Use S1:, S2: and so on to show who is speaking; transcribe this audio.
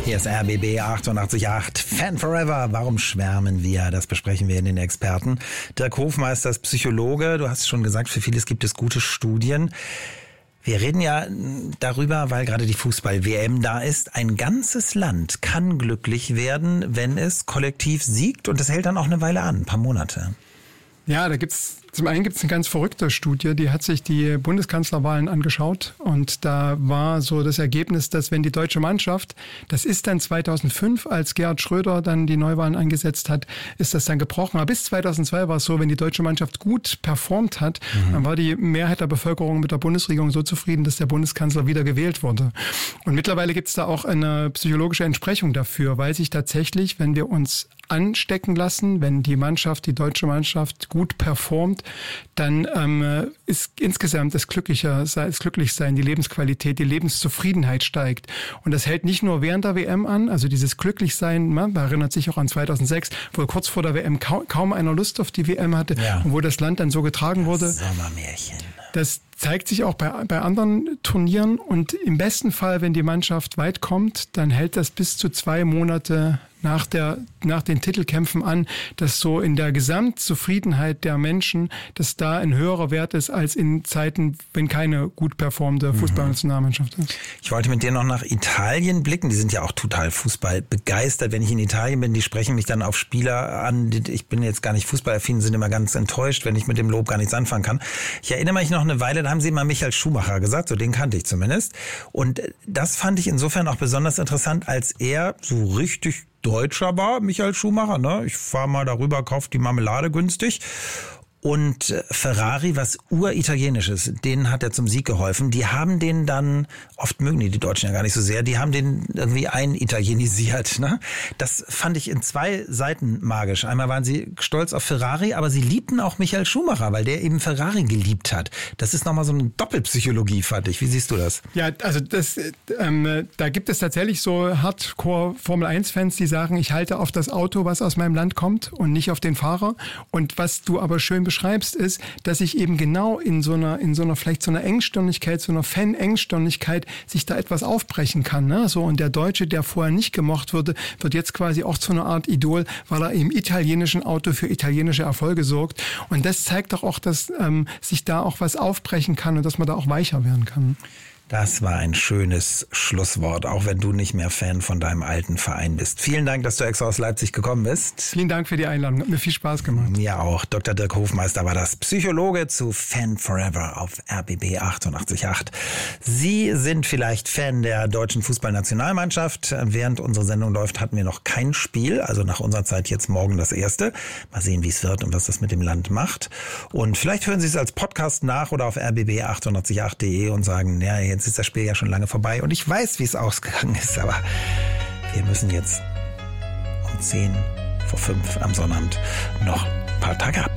S1: Hier ist RBB 88.8, Fan Forever. Warum schwärmen wir? Das besprechen wir in den Experten. Dirk Hofmeister ist Psychologe. Du hast schon gesagt, für vieles gibt es gute Studien. Wir reden ja darüber, weil gerade die Fußball-WM da ist. Ein ganzes Land kann glücklich werden, wenn es kollektiv siegt. Und das hält dann auch eine Weile an, ein paar Monate.
S2: Ja, zum einen gibt es eine ganz verrückte Studie, die hat sich die Bundeskanzlerwahlen angeschaut und da war so das Ergebnis, dass wenn die deutsche Mannschaft, das ist dann 2005, als Gerhard Schröder dann die Neuwahlen angesetzt hat, ist das dann gebrochen. Aber bis 2002 war es so, wenn die deutsche Mannschaft gut performt hat, dann war die Mehrheit der Bevölkerung mit der Bundesregierung so zufrieden, dass der Bundeskanzler wieder gewählt wurde. Und mittlerweile gibt es da auch eine psychologische Entsprechung dafür, weil sich tatsächlich, wenn wir uns anstecken lassen, wenn die deutsche Mannschaft gut performt, dann ist insgesamt das Glücklichsein, die Lebensqualität, die Lebenszufriedenheit steigt. Und das hält nicht nur während der WM an, also dieses Glücklichsein, man erinnert sich auch an 2006, wo kurz vor der WM kaum einer Lust auf die WM hatte, ja, und wo das Land dann so getragen wurde.
S1: Sommermärchen.
S2: Das zeigt sich auch bei anderen Turnieren und im besten Fall, wenn die Mannschaft weit kommt, dann hält das bis zu 2 Monate nach den Titelkämpfen an, dass so in der Gesamtzufriedenheit der Menschen, dass da ein höherer Wert ist als in Zeiten, wenn keine gut performende Fußballnationalmannschaft ist.
S1: Ich wollte mit dir noch nach Italien blicken. Die sind ja auch total Fußball begeistert. Wenn ich in Italien bin, die sprechen mich dann auf Spieler an. Ich bin jetzt gar nicht fußballaffin, sind immer ganz enttäuscht, wenn ich mit dem Lob gar nichts anfangen kann. Ich erinnere mich noch eine Weile, da haben sie immer Michael Schumacher gesagt, so den kannte ich zumindest. Und das fand ich insofern auch besonders interessant, als er so richtig Deutscher war, Michael Schumacher, ne? Ich fahre mal darüber, kaufe die Marmelade günstig. Und Ferrari, was uritalienisches, denen hat er zum Sieg geholfen. Die haben den dann, oft mögen die Deutschen ja gar nicht so sehr, die haben den irgendwie einitalienisiert. Ne? Das fand ich in 2 Seiten magisch. Einmal waren sie stolz auf Ferrari, aber sie liebten auch Michael Schumacher, weil der eben Ferrari geliebt hat. Das ist nochmal so eine Doppelpsychologie, fand ich. Wie siehst du das?
S2: Ja, also da gibt es tatsächlich so Hardcore-Formel-1-Fans, die sagen, ich halte auf das Auto, was aus meinem Land kommt und nicht auf den Fahrer. Und was du aber schön beschreibst, ist, dass sich eben genau in so einer vielleicht so einer Engstirnigkeit, so einer Fan-Engstirnigkeit sich da etwas aufbrechen kann. Ne? So, und der Deutsche, der vorher nicht gemocht wurde, wird jetzt quasi auch zu einer Art Idol, weil er im italienischen Auto für italienische Erfolge sorgt. Und das zeigt doch auch, dass sich da auch was aufbrechen kann und dass man da auch weicher werden kann.
S1: Das war ein schönes Schlusswort, auch wenn du nicht mehr Fan von deinem alten Verein bist. Vielen Dank, dass du extra aus Leipzig gekommen bist.
S2: Vielen Dank für die Einladung, hat mir viel Spaß gemacht.
S1: Mir auch. Dr. Dirk Hofmeister war das, Psychologe zu Fan Forever auf RBB 88.8. Sie sind vielleicht Fan der deutschen Fußballnationalmannschaft. Während unsere Sendung läuft, hatten wir noch kein Spiel, also nach unserer Zeit jetzt morgen das erste. Mal sehen, wie es wird und was das mit dem Land macht. Und vielleicht hören Sie es als Podcast nach oder auf rbb888.de und sagen, ja, jetzt ist das Spiel ja schon lange vorbei und ich weiß, wie es ausgegangen ist, aber wir müssen jetzt um 10 vor 5 am Sonnabend noch ein paar Tage ab.